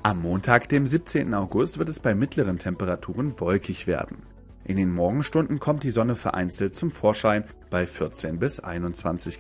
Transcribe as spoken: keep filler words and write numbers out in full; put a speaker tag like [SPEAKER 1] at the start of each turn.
[SPEAKER 1] Am Montag, dem siebzehnten August, wird es bei mittleren Temperaturen wolkig werden. In den Morgenstunden kommt die Sonne vereinzelt zum Vorschein bei vierzehn bis einundzwanzig